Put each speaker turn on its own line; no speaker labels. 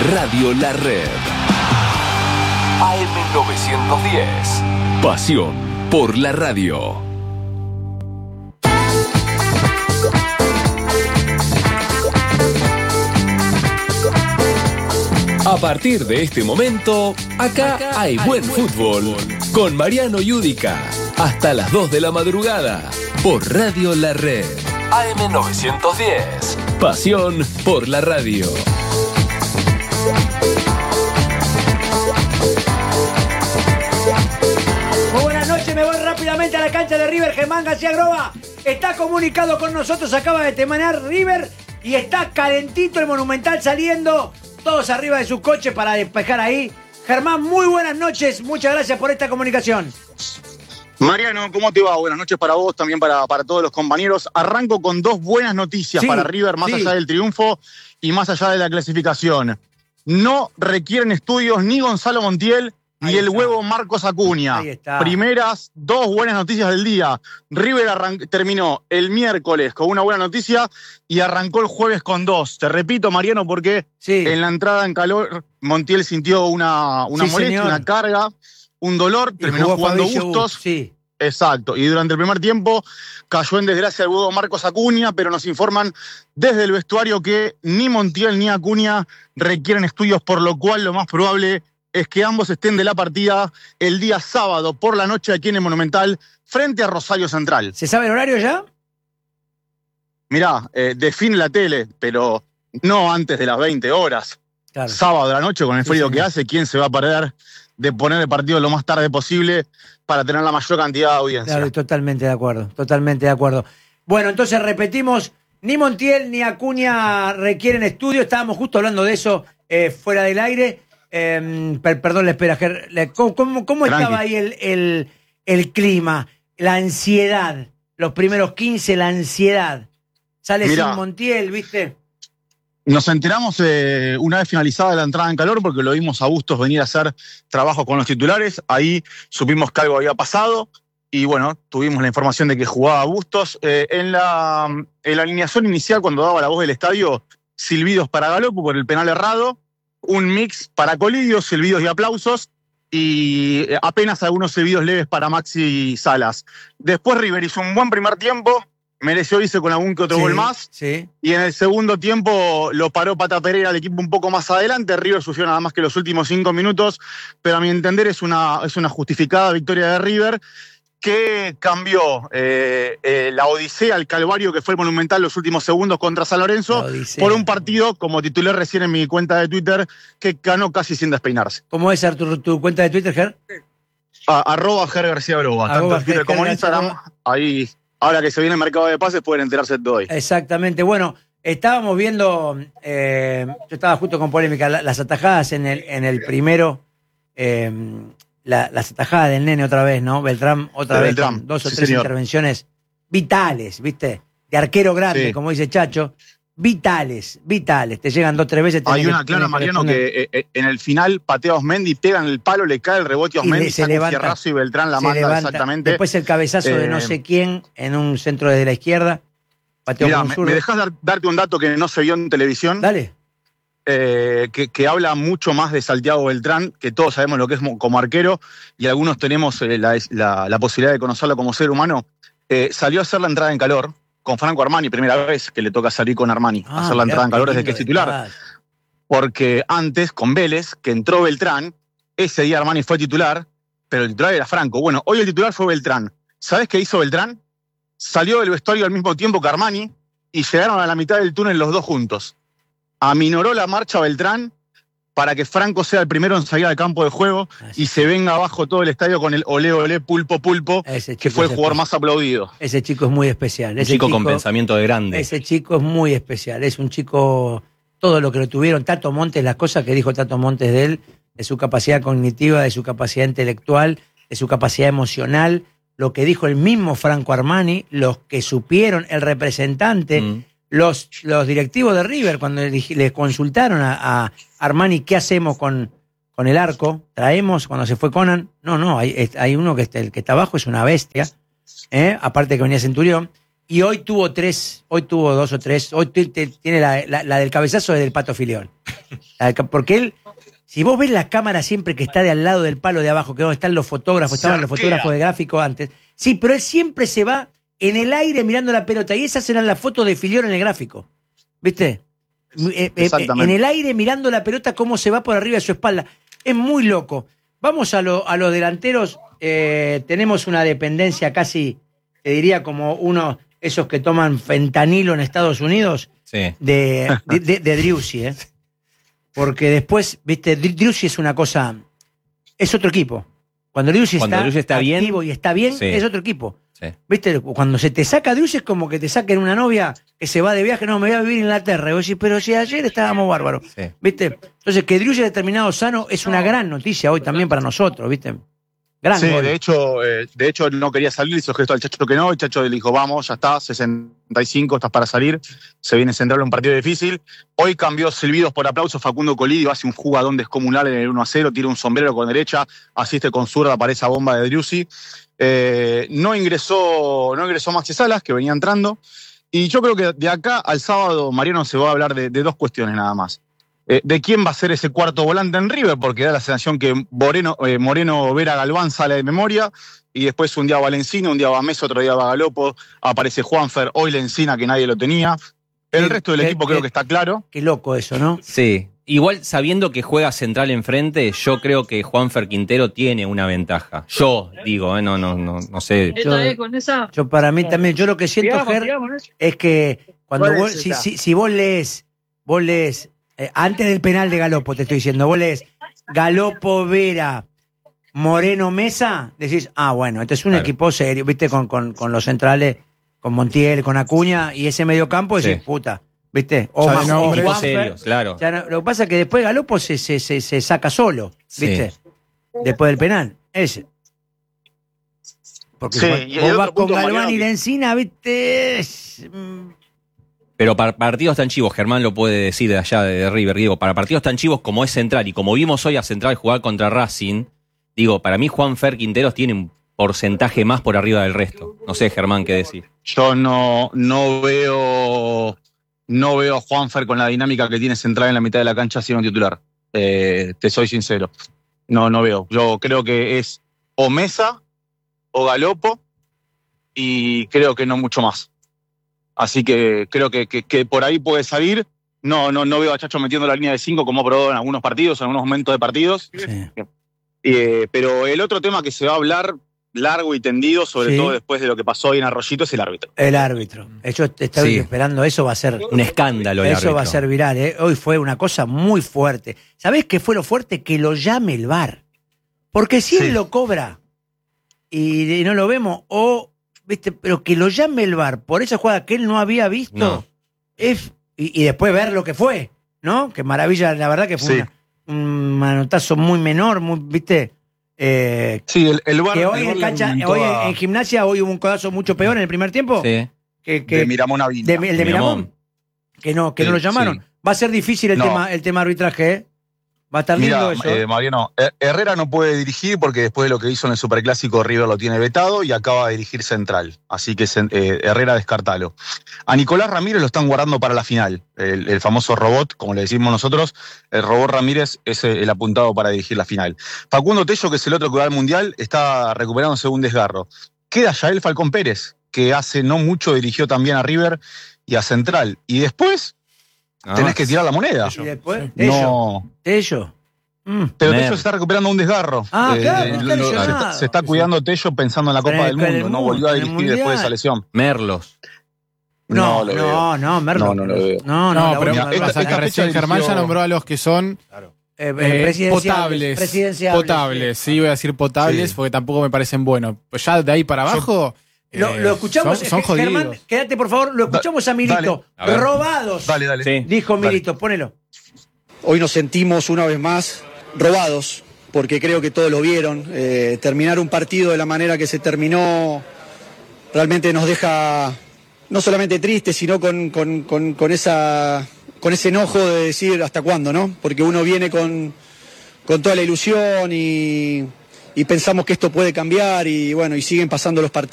Radio La Red. AM910. Pasión por la radio. A partir de este momento, acá hay buen fútbol. Con Mariano Yudica. Hasta las 2 de la madrugada. Por Radio La Red. AM910. Pasión por la radio.
Muy buenas noches, me voy rápidamente a la cancha de River. Germán García Groba está comunicado con nosotros, acaba de terminar River y está calentito el Monumental saliendo, todos arriba de sus coches para despejar ahí. Germán, muy buenas noches, muchas gracias por esta comunicación.
Mariano, ¿cómo te va? Buenas noches para vos, también para todos los compañeros. Arranco con dos buenas noticias para River, más allá del triunfo y más allá de la clasificación. No requieren estudios ni Gonzalo Montiel ni el huevo Marcos Acuña. Primeras dos buenas noticias del día. River terminó el miércoles con una buena noticia y arrancó el jueves con dos. Te repito, Mariano, porque en la entrada en calor Montiel sintió una molestia, una carga, un dolor, terminó jugando Bustos. Exacto, y durante el primer tiempo cayó en desgracia el huevo Marcos Acuña, pero nos informan desde el vestuario que ni Montiel ni Acuña requieren estudios, por lo cual lo más probable es que ambos estén de la partida el día sábado por la noche aquí en el Monumental frente a Rosario Central.
¿Se sabe el horario ya?
Mirá, define la tele, pero no antes de las 20 horas. Claro. Sábado de la noche con el frío que hace, ¿quién se va a perder de poner el partido lo más tarde posible para tener la mayor cantidad de audiencia?
Claro, totalmente de acuerdo, totalmente de acuerdo. Bueno, entonces repetimos, ni Montiel ni Acuña requieren estudio, estábamos justo hablando de eso fuera del aire. Perdón, le espera, ¿cómo estaba ahí el clima, la ansiedad, los primeros 15, la ansiedad? Sale sin Montiel, ¿viste?
Nos enteramos una vez finalizada la entrada en calor, porque lo vimos a Bustos venir a hacer trabajo con los titulares. Ahí supimos que algo había pasado y bueno, tuvimos la información de que jugaba Bustos. En la alineación inicial, cuando daba la voz del estadio, silbidos para Galopo por el penal errado, un mix para Colidio, silbidos y aplausos, y apenas algunos silbidos leves para Maxi Salas. Después River hizo un buen primer tiempo, mereció irse con algún que otro gol más, y en el segundo tiempo lo paró Pata Pereira al equipo un poco más adelante. River sufrió nada más que los últimos 5 minutos, pero a mi entender es una justificada victoria de River, que cambió la odisea, el calvario que fue el Monumental los últimos segundos contra San Lorenzo por un partido, como titulé recién en mi cuenta de Twitter, que ganó casi sin despeinarse.
¿Cómo es tu cuenta de Twitter, Ger?
@Ger García Groba, tanto en Twitter como en Instagram. Ahí, ahora que se viene el mercado de pases, pueden enterarse de todo ahí.
Exactamente. Bueno, estábamos viendo, yo estaba justo con polémica, las atajadas en el primero, las atajadas del nene otra vez, ¿no? Beltrán otra vez, con 2 o 3 intervenciones vitales, ¿viste? De arquero grande, como dice Chacho. Vitales. Te llegan 2 o 3 veces.
Hay una clara, Mariano, que en el final patea a Osmendi, pega en el palo, le cae el rebote a Osmendi,
se levanta,
un fierrazo y Beltrán la manda exactamente.
Después el cabezazo de no sé quién en un centro desde la izquierda.
Mirá, ¿me dejás darte un dato que no se vio en televisión?
Dale.
Que habla mucho más de Santiago Beltrán, que todos sabemos lo que es como arquero, y algunos tenemos la posibilidad de conocerlo como ser humano. Salió a hacer la entrada en calor con Franco Armani, primera vez que le toca salir con Armani a hacer la entrada en calor desde que es titular. Porque antes, con Vélez, que entró Beltrán, ese día Armani fue titular, pero el titular era Franco. Bueno, hoy el titular fue Beltrán. ¿Sabés qué hizo Beltrán? Salió del vestuario al mismo tiempo que Armani y llegaron a la mitad del túnel los dos juntos. Aminoró la marcha Beltrán para que Franco sea el primero en salir al campo de juego y se venga abajo todo el estadio con el olé, olé, pulpo, pulpo, que fue el jugador más aplaudido.
Ese chico es muy especial.
Un chico con pensamiento de grande.
Ese chico es muy especial. Es un chico, todo lo que lo tuvieron, Tato Montes, las cosas que dijo Tato Montes de él, de su capacidad cognitiva, de su capacidad intelectual, de su capacidad emocional, lo que dijo el mismo Franco Armani, los que supieron, el representante... Los directivos de River, cuando les consultaron a Armani qué hacemos con el arco, traemos, cuando se fue Conan, no, hay uno que el que está abajo es una bestia, aparte que venía Centurión, y hoy tuvo 2 o 3, hoy tiene la del cabezazo del Pato Filiol. Porque él, si vos ves la cámara siempre que está de al lado del palo de abajo, que donde están los fotógrafos, estaban los fotógrafos de gráfico antes, sí, pero él siempre se va en el aire mirando la pelota, y esas eran las fotos de Filiol en el gráfico, ¿viste? En el aire mirando la pelota cómo se va por arriba de su espalda. Es muy loco. Vamos a los delanteros. Tenemos una dependencia casi, te diría, como esos que toman fentanilo en Estados Unidos,
Sí.
de Driussi, ¿eh? Porque después, viste, Driussi es una cosa, es otro equipo. Cuando Driussi está activo bien, y está bien, sí, es otro equipo. Sí. Viste, cuando se te saca Driussi es como que te saquen una novia que se va de viaje, no, me voy a vivir en Inglaterra. Y vos decís, pero si ayer estábamos bárbaros. Sí. Viste, entonces que Driussi haya terminado sano es una gran noticia hoy también para nosotros, viste. Gran
sí,
gol.
de hecho no quería salir, hizo gesto al Chacho que no, el Chacho le dijo, vamos, ya está, 65, estás para salir, se viene Central un partido difícil. Hoy cambió silbidos por aplausos Facundo Colidio, hace un jugadón descomunal en el 1-0, tira un sombrero con derecha, asiste con zurda para esa bomba de Driussi. No ingresó Maxi Salas, que venía entrando, y yo creo que de acá al sábado, Mariano, se va a hablar de dos cuestiones nada más. De quién va a ser ese cuarto volante en River, porque da la sensación que Moreno, Vera, Galván sale de memoria, y después un día va Lencina, un día va Mesa, otro día va Galopo, aparece Juanfer, hoy Lencina, que nadie lo tenía. El resto del equipo creo que está claro.
Qué loco eso, ¿no?
Sí. Igual, sabiendo que juega Central enfrente, yo creo que Juanfer Quintero tiene una ventaja. Yo digo, no sé.
Yo para mí también, yo lo que siento, Ger, es que cuando vos, si vos lees antes del penal de Galopo, te estoy diciendo, vos lees Galopo, Vera, Moreno, Mesa, decís, bueno, este es un equipo serio, viste, con los centrales, con Montiel, con Acuña, y ese mediocampo, decís, puta, viste, o
equipos serios, claro.
Lo que pasa es que después Galopo se saca solo, viste, sí, después del penal, ese. Porque
sí,
vos vas con Galván y Lencina, viste.
Pero para partidos tan chivos, Germán lo puede decir de allá de River, digo, para partidos tan chivos como es Central y como vimos hoy a Central jugar contra Racing, digo, para mí Juanfer Quinteros tiene un porcentaje más por arriba del resto. No sé, Germán, qué decir.
Yo no veo a Juanfer con la dinámica que tiene Central en la mitad de la cancha siendo titular. Te soy sincero. No veo. Yo creo que es o Mesa o Galopo y creo que no mucho más. Así que creo que por ahí puede salir. No veo a Chacho metiendo la línea de 5 como ha probado en algunos partidos, en algunos momentos de partidos. Sí. Pero el otro tema que se va a hablar largo y tendido, sobre todo después de lo que pasó hoy en Arroyito, es el árbitro. El árbitro.
Yo estaba esperando, eso va a ser
un escándalo.
Eso va a ser viral, ¿eh? Hoy fue una cosa muy fuerte. ¿Sabés qué fue lo fuerte? Que lo llame el VAR. Porque si él lo cobra y no lo vemos, ¿viste? Pero que lo llame el VAR por esa jugada que él no había visto, y después ver lo que fue, ¿no? Que maravilla, la verdad que fue un manotazo muy menor, ¿viste?
El VAR.
Que hoy en cancha, hoy en Gimnasia, hoy hubo un codazo mucho peor en el primer tiempo.
Sí.
De Miramón a Villa.
El de Miramón. Que no lo llamaron. Sí. Va a ser difícil el tema arbitraje, ¿eh? Va a estar lindo eso.
Mariano, Herrera no puede dirigir porque después de lo que hizo en el Superclásico, River lo tiene vetado y acaba de dirigir Central. Así que Herrera descartalo. A Nicolás Ramírez lo están guardando para la final. El famoso robot, como le decimos nosotros, el robot Ramírez es el apuntado para dirigir la final. Facundo Tello, que es el otro que va al Mundial, está recuperándose un desgarro. Queda Yael Falcón Pérez, que hace no mucho dirigió también a River y a Central. Y después tenés que tirar la moneda.
Y después,
Tello. Pero Tello se está recuperando un desgarro.
Claro,
se está cuidando Tello pensando en la Copa del Mundo. No volvió a dirigir después de esa lesión.
Merlos.
No, Merlos.
No lo veo.
No, pero recién Germán ya nombró a los que son potables. Sí, voy a decir potables porque tampoco me parecen buenos. Pues ya de ahí para abajo.
Lo escuchamos,
son
Germán, quédate por favor, lo escuchamos a Milito. Robados.
Dale.
Sí. Dijo Milito, ponelo.
Hoy nos sentimos una vez más robados, porque creo que todos lo vieron. Terminar un partido de la manera que se terminó realmente nos deja no solamente tristes, sino con ese enojo de decir hasta cuándo, ¿no? Porque uno viene con toda la ilusión y pensamos que esto puede cambiar y bueno, y siguen pasando los partidos.